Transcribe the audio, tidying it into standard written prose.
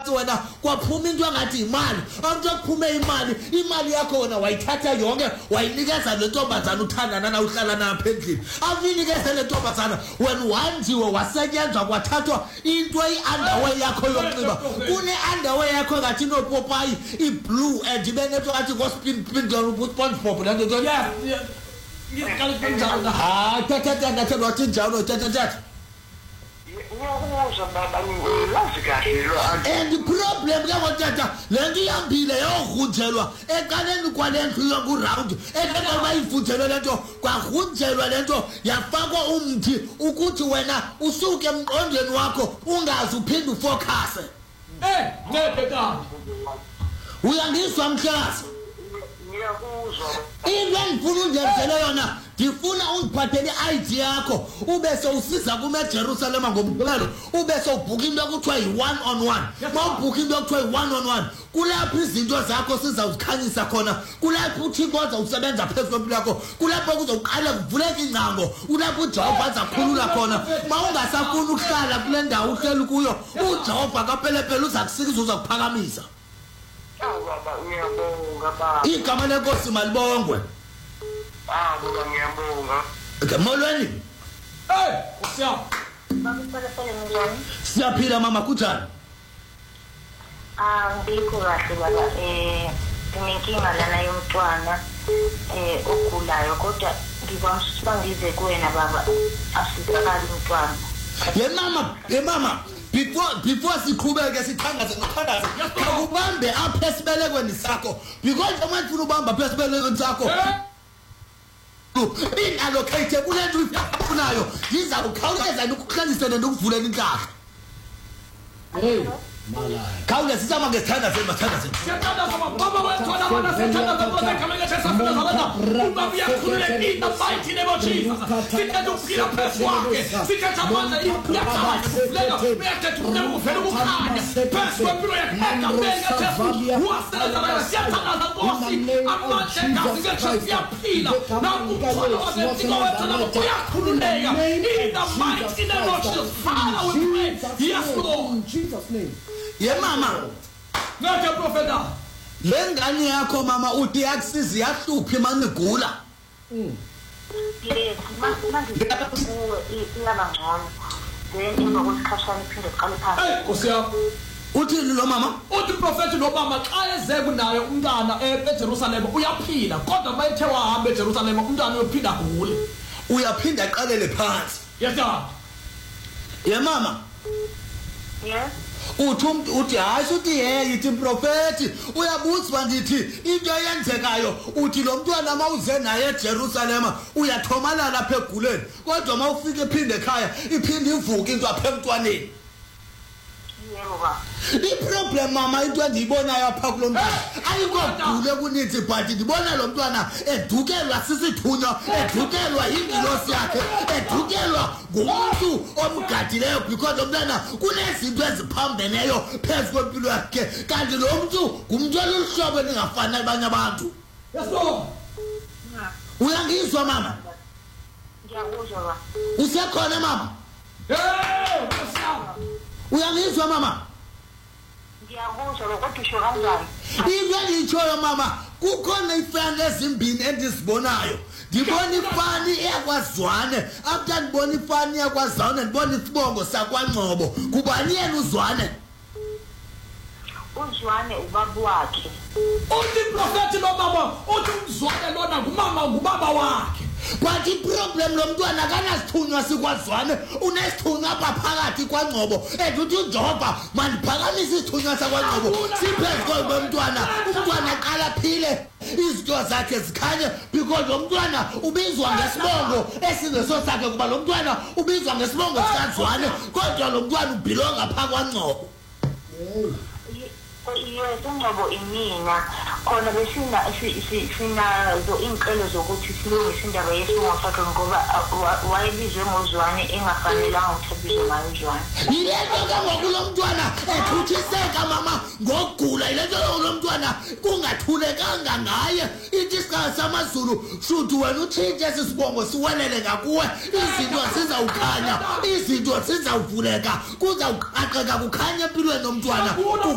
phansi wena kwaphuma into engathi imali abantu akuphume imali yakho wena wayithatha yonke wayinikeza le ntombazana uthandana na uhlala napha endlini avinikeze le ntombazana wena wanjiwe wasetyenzwa kwathathwa into i-underwear yakho yokunxiba kune-underwear yakho ngathi nopopayi i-blue and ibe nento ngathi ngoSpongebob le nto tatha wathi njalo tatha and problem ke ngotata le nto ihambile yogrunjelwa ekaleni kwale ndlu yokuround ekade bayivuthelwe le nto kwagrunjelwa le nto yafakwa umthi ukuthi wena usuke emqondweni wakho ungazi uphinde ufocuse uyangizwa mhlazi into endifuna undenzele yona ndifuna undiphathele i-ID yakho ube sowusiza kumeJerusalema ngomgqibelo ube sowubhukha into ekuthiwa yi-1-on-1 ma ubhukha into ekuthiwa yi-1-on-1 kulapho izinto zakho sizawuzikhanyisa khona kulapho uThixo azawusebenza phezu kwempilo yakho kulapho kuzoqala kuvuleka ingcango kulapho uJehova azakhulula khona ma ungasafuni ukuhlala kule ndawo uhleli kuyo uJehova kapelepele uza kusikiza uza kuphakamisa igama lenkosi malibongwe baba ngiyabonga molweni siyaphila mama kunjani ngikho kahle baba nginenkinga lana yomntwana ogulayo kodwa ngibamsusa ngize kuwena baba asizakala umntwana ye mama before siqhubeke sithandaze akubambe apha esibelekweni sakho because uma ufuna ubamba apha esibelekweni sakho inallocate kule nto uyifunayo ngizawukhawuleza ukuhlalise nento ukuvulela inhlahla khawuleza isama ngesithandaze mathandaze baba wethu nabona sithandaze kodwa kamele sesafuna zabana ubaba uyakhululeka in the mighty name of Jesus sithethe ukuphila phezu kwakhe sithethe amandla yakuvuleka uyathethe ukuvela ukukhanya phezu kwempilo yakhe egameni kaJesu wasebenza siyathandaza Nkosi amandla kazi ngeJesu siyaphila nakukhona waseThixo wethu nabo uyakhululeka in the mighty name of Jesus Father we pray yes Lord in Jesus name. ye mama ngathi profeta lengane yakho mama uthi yakusiza yahluphi manigula uthini lo mama uthi prophet lo mama xa eze kunayo umntana eJerusalema uyaphila kodwa bayithe wahamba eJerusalema umntana uyophinda agule uyaphinda aqalele phansi yes dad ye mama yes uthi hayi uthi yithi prophet uyabuzwa ndithi into eyenzekayo uthi lo mntwana mawuze naye eJerusalema uyathomalala lapha eguleni kodwa mawufika ephinde ekhaya iphinde ivuke into apha emntwaneni iproblem mama into endiyibonayo apha kulo mntwana ayikogule kunithi but ndibona lo mntwana edukelwa sisithunywa edukelwa yingilosi yakhe edukelwa ngumuntu omgadileyo because lo mntwana kunezinto eziphambeneyo phezu kwempilo yakhe kanti lo mntu ngumntu oluhlobo elingafani nabanye abantu uyangizwa mama ngiyakuzwa usekhona mama uyangizwa mama ngiyakuzwa kodwa usho kanjani into engiyitshoyo mama kukhona ifani ezimbini endizibonayo ndibona ifani eyakwaZwane after ndibona ifani eyakwaZwane ndibona isibongo sakwaNgcobo kubani yena uZwane uZwane ubaba wakhe uthi prophet lo mama uthi uZwane lona ngubaba wakhe but iproblem lo mntwana akanasithunywa sikwaZwane unesithunywa apha phakathi kwaNgcobo uthi uJehova mandiphakamise isithunywa sakwaNgcobo siphezu komntwana umntwana aqala aphile izinto zakhe zikhanye because lo mntwana ubizwa ngesibongo esingeso sakhe kuba lo mntwana ubizwa ngesibongo sikaZwane kodwa lo mntwana ubhilonga pha kwaNgcobo uNgcobo imina khona besinazo inqelo zokuthi silungise indaba yesibongo sakhe ngoba wayebizwe ngoZwane engafanelanga ukuthi abizwe ngayo uZwane yilento ke ngokulo mntwana ekhuthiseka mama ngokugula yilento lo mntwana kungathulekanga ngaye ithi isikhathi samaZulu should wena utshintshe esisibongo siwelele ngakuwe izinto sizawukhanya izinto sizawuvuleka kuzawuqaqeka kukhanya empilweni nomntwana